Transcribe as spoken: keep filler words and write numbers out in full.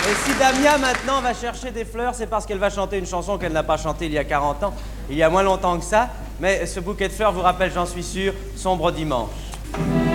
Et si Damia maintenant va chercher des fleurs, c'est parce qu'elle va chanter une chanson qu'elle n'a pas chantée il y a quarante ans, il y a moins longtemps que ça. Mais ce bouquet de fleurs vous rappelle, j'en suis sûr, Sombre dimanche.